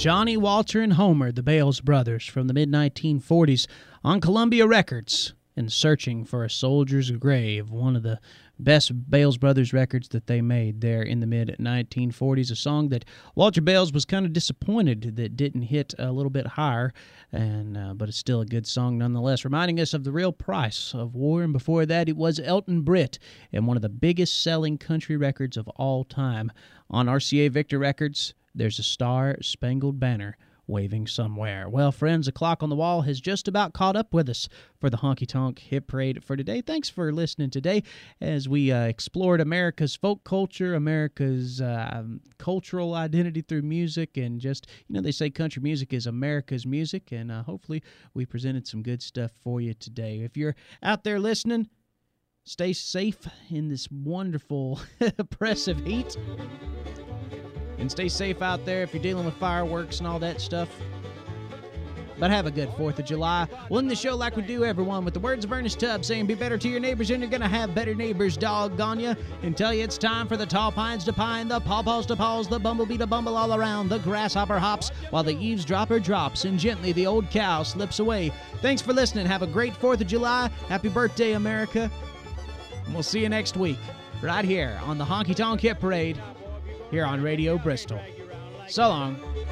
Johnny, Walter, and Homer, the Bales brothers from the mid-1940s on Columbia Records, and Searching for a Soldier's Grave, one of the best Bales Brothers records that they made there in the mid-1940s, a song that Walter Bales was kind of disappointed that didn't hit a little bit higher, but it's still a good song nonetheless, reminding us of the real price of war. And before that, it was Elton Britt and one of the biggest selling country records of all time. On RCA Victor Records, there's a Star-Spangled Banner waving somewhere. Well, friends, the clock on the wall has just about caught up with us for the Honky Tonk Hit Parade for today. Thanks for listening today as we explored America's folk culture, America's cultural identity through music, and just, they say country music is America's music, and hopefully we presented some good stuff for you today. If you're out there listening, stay safe in this wonderful, oppressive heat. And stay safe out there if you're dealing with fireworks and all that stuff. But have a good 4th of July. We'll end the show like we do, everyone, with the words of Ernest Tubb saying, be better to your neighbors and you're going to have better neighbors, doggone ya. And tell you it's time for the tall pines to pine, the pawpaws to pause, the bumblebee to bumble all around, the grasshopper hops while the eavesdropper drops, and gently the old cow slips away. Thanks for listening. Have a great 4th of July. Happy birthday, America. And we'll see you next week right here on the Honky Tonk Hit Parade here on Radio Bristol. So long.